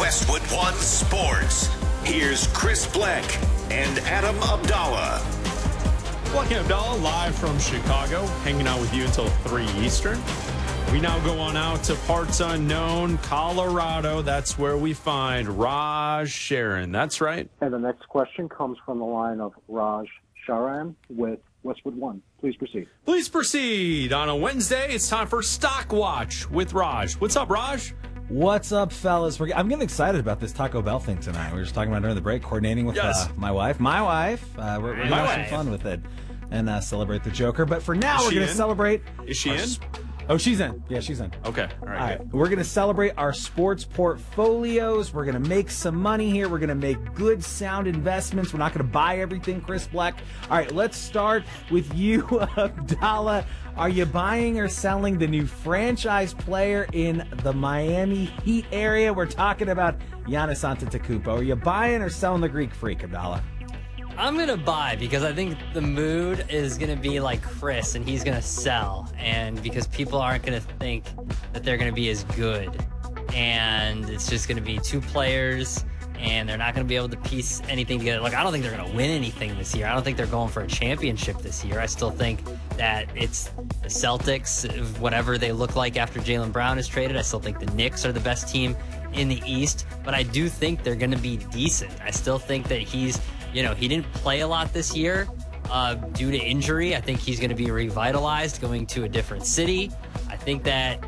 Westwood One Sports. Here's Chris Bleck and Adam Abdallah. Bleck and Abdallah live from Chicago, hanging out with you until 3 Eastern. We now go on out to parts unknown, Colorado. That's where we find Raj Sharon. That's right. And the next question comes from the line of Raj Sharan with Westwood One. Please proceed. Please proceed. On a Wednesday, it's time for Stock Watch with Raj. What's up, Raj? What's up, fellas? I'm getting excited about this Taco Bell thing tonight. We were just talking about during the break, coordinating with my wife. We're going to have some fun with it and celebrate the Joker. But for now, we're going to celebrate. Is she in? Oh, she's in. Yeah, she's in. Okay. All right. We're going to celebrate our sports portfolios. We're going to make some money here. We're going to make good, sound investments. We're not going to buy everything, Chris Bleck. All right, let's start with you, Abdallah. Are you buying or selling the new franchise player in the Miami Heat area? We're talking about Giannis Antetokounmpo. Are you buying or selling the Greek Freak, Abdallah? I'm going to buy because I think the mood is going to be like Chris, and he's going to sell. And because people aren't going to think that they're going to be as good. And it's just going to be two players, and they're not going to be able to piece anything together. Like, I don't think they're going to win anything this year. I don't think they're going for a championship this year. I still think that it's the Celtics, whatever they look like after Jaylen Brown is traded. I still think the Knicks are the best team in the East. But I do think they're going to be decent. I still think that he didn't play a lot this year due to injury. I think he's going to be revitalized going to a different city. I think that,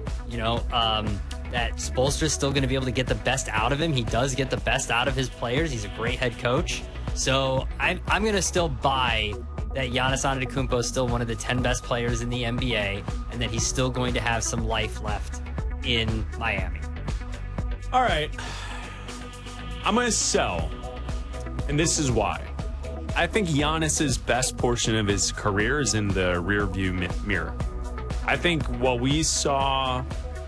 that Spoelstra's still going to be able to get the best out of him. He does get the best out of his players. He's a great head coach. So I'm going to still buy that Giannis Antetokounmpo is still one of the 10 best players in the NBA and that he's still going to have some life left in Miami. All right. I'm going to sell. And this is why. I think Giannis's best portion of his career is in the rearview mirror. I think what we saw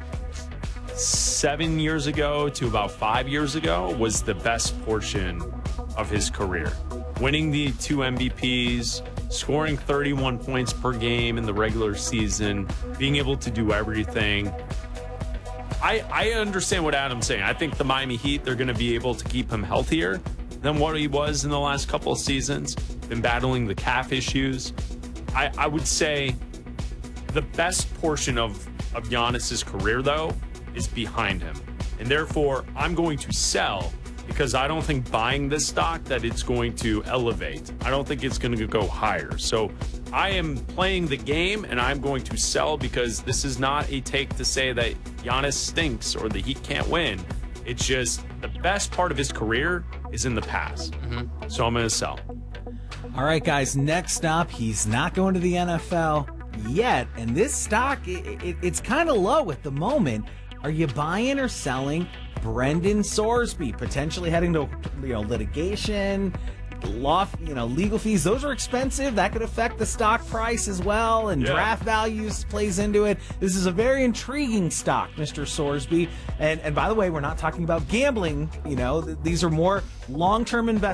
7 years ago to about 5 years ago was the best portion of his career. Winning the 2 MVPs, scoring 31 points per game in the regular season, being able to do everything. I understand what Adam's saying. I think the Miami Heat, they're going to be able to keep him healthier than what he was in the last couple of seasons, been battling the calf issues. I would say the best portion of Giannis's career, though, is behind him. And therefore, I'm going to sell because I don't think buying this stock that it's going to elevate. I don't think it's going to go higher. So I am playing the game, and I'm going to sell because this is not a take to say that Giannis stinks or the Heat can't win. It's just the best part of his career is in the past. Mm-hmm. So I'm going to sell. All right, guys, next up, he's not going to the NFL yet. And this stock, it's kind of low at the moment. Are you buying or selling Brendan Sorsby, potentially heading to litigation, legal fees? Those are expensive. That could affect the stock price as well, and draft values plays into it. This is a very intriguing stock, Mr. Sorsby. And by the way, we're not talking about gambling. These are more long-term investments.